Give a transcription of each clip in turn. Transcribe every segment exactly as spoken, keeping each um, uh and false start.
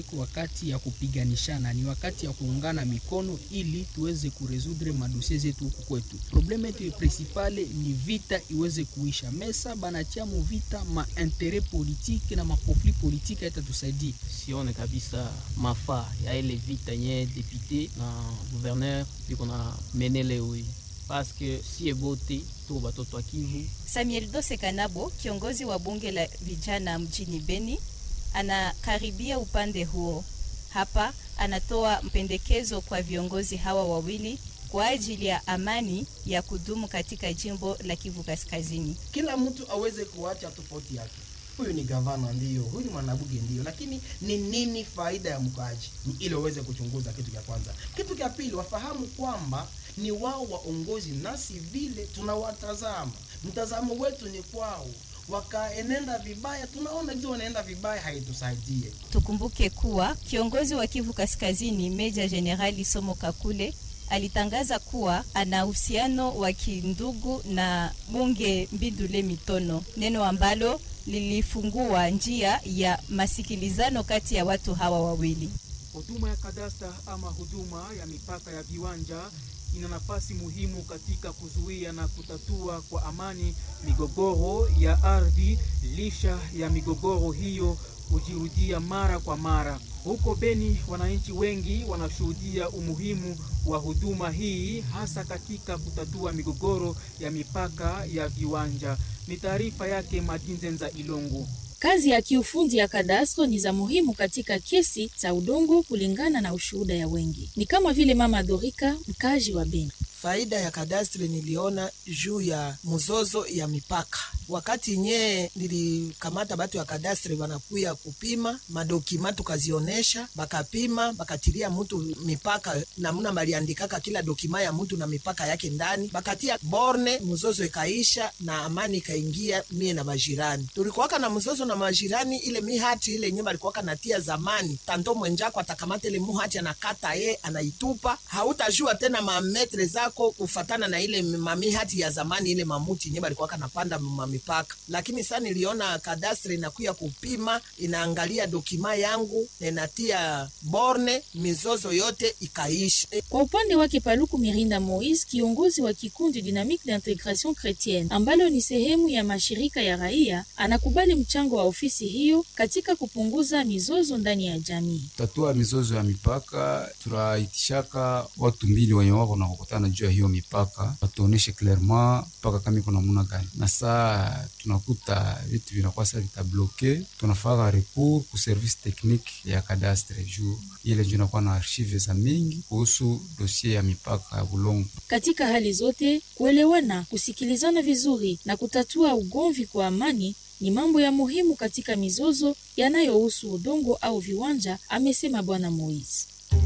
wakati ya kupiganishana, ni wakati ya kuungana mikono ili tuweze kuresoudre madosie zetu huku kwetu. Probleme yetu principale ni vita iweze kuisha. Mesa banatia mu vita ma interet politique na ma conflit politique eta tusaidie. Sione kabisa mafaa ya ile vita nye député na gouverneur biko na menele hui. Parce que si ebote tu batoto wa Kivu. Samuel Dose Kanabo, kiongozi wa bunge la vijana mjini Beni, anakaribia upande huo. Hapa anatoa mpendekezo kwa viongozi hawa wawili kwa ajili ya amani ya kudumu katika jimbo la Kivu Kaskazini. Kila mtu aweze kuacha tofauti yake. Huyu ni gavana ndio, huyu ni mwanabuge ndio, lakini ni nini faida ya mkaaji? Ni ile waweze kuchunguza kitu cha kwanza. Kitu cha pili, wafahamu kwamba ni wao waongozi nasi vile tunawatazama. Mtazamo wetu ni kwao. Wakaenenda vibaya, tunaona hizo wanaenda vibaya, haitusaidie. Tukumbuke kuwa kiongozi wa Kivu Kaskazini Meja Generali Somo Kakule alitangaza kuwa ana uhusiano wa kindugu na bunge Mbindule Mitono, neno ambalo lilifungua njia ya masikilizano kati ya watu hawa wawili. Huduma ya kadasta ama huduma ya mipaka ya viwanja ina nafasi muhimu katika kuzuia na kutatua kwa amani migogoro ya ardhi, lisha ya migogoro hiyo kujirudia mara kwa mara. Huko Beni, wananchi wengi wanashuhudia umuhimu wa huduma hii hasa katika kutatua migogoro ya mipaka ya viwanja. Ni taarifa yake Madinzenza Ilongo. Kazi ya kiufundi ya kadastro ni za muhimu katika kesi za udongo kulingana na ushuhuda ya wengi. Ni kama vile Mama Dorika, mkaji wa Beni. Faida ya kadastri niliona juu ya mzozo ya mipaka. Wakati nye nilikamata batu ya kadastri wanakuya kupima, madokima tukazionesha, bakapima, bakatilia mtu mipaka na muna baliandikaka kila dokima ya mtu na mipaka yake ndani. Bakatia borne, mzozo ikaisha na amani ikaingia mie na majirani. Tulikuwaka na mzozo na majirani, ile mihati ile nye balikuwaka natia zamani. Tanto mwenjako atakamata ile muhati anakata ye, anaitupa. Hautajua tena mametre zako kufatana na ile mamihati ya zamani, ile mamuti nye balikuwaka napanda mamipaka. Lakini sana niliona kadastre inakuya kupima, inaangalia dokima yangu, inatia borne, mizozo yote ikaisha. Kwa upande wake Paluku Mirinda Moise, kiongozi wa kikundi Dynamique d'Intégration Chrétienne ambalo ni sehemu ya mashirika ya raia, anakubali mchango wa ofisi hiyo katika kupunguza mizozo ndani ya jamii. Tatua mizozo ya mipaka, turaitishaka watu mbili wenye wako na kukutana juu ya hiyo mipaka, watuoneshe clairement paka kama kuna muna gani. Na saa tunakuta vitu vinakuwa sasa vitabloke, tunafaka recours ku service technique ya kadastre juu ile juu inakuwa na archive za mingi kuhusu dossier ya mipaka ya bulongo. Katika hali zote, kuelewana, kusikilizana vizuri na kutatua ugomvi kwa amani ni mambo ya muhimu katika mizozo yanayohusu udongo au viwanja, amesema Bwana Moise.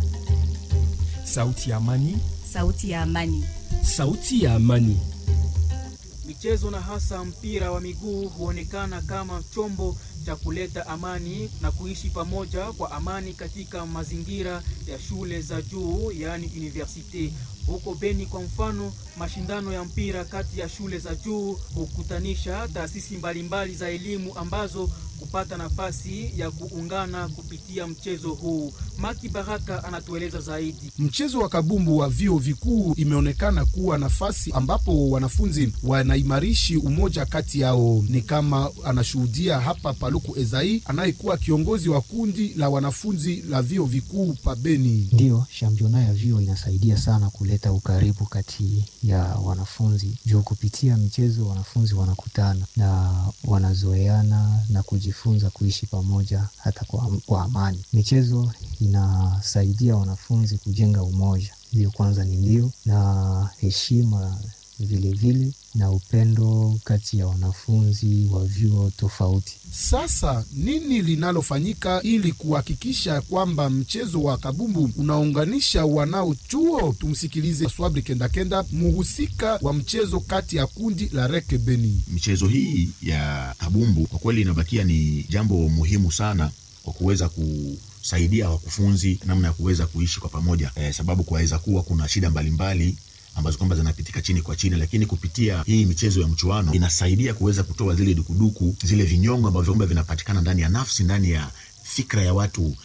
Sauti ya amani, sauti ya amani, sauti ya amani. Michezo na hasa mpira wa miguu huonekana kama chombo cha kuleta amani na kuishi pamoja kwa amani katika mazingira ya shule za juu, yani universite. Huko Beni kwa mfano, mashindano ya mpira kati ya shule za juu hukutanisha taasisi mbalimbali za elimu ambazo kupata nafasi ya kuungana kupitia mchezo huu. Maki Baraka anatueleza zaidi. Mchezo wa kabumbu wa vio vikuu imeonekana kuwa nafasi ambapo wanafunzi wanaimarishi umoja kati yao. Ni kama anashuhudia hapa Paluku Ezai, anayekuwa kiongozi wa kundi la wanafunzi la vio vikuu pa Beni. Ndio, championa ya vio inasaidia sana kuleta ukaribu kati ya wanafunzi. Juu kupitia michezo wanafunzi wanakutana na wanazoeana na kujifunza kuishi pamoja hata kwa, kwa amani. Michezo inasaidia wanafunzi kujenga umoja. Hiyo kwanza ni ndio, na heshima vile vile na upendo kati ya wanafunzi wa vyuo tofauti. Sasa nini linalofanyika ili kuhakikisha kwamba mchezo wa kabumbu unaunganisha wanaochuo? Tumsikilize Swabri Kenda Kenda, muhusika wa mchezo kati ya kundi la Reke Beni. Michezo hii ya kabumbu kwa kweli inabakia ni jambo muhimu sana kwa kuweza kusaidia wakufunzi namna ya kuweza kuishi kwa pamoja, eh, sababu kwaweza kuwa kuna shida mbalimbali ambazo kwamba zinapitika chini kwa chini, lakini kupitia hii michezo ya mchuano inasaidia kuweza kutoa zile dukuduku, zile vinyongo ambavyo kwamba vinapatikana ndani ya nafsi, ndani ya fikra ya watu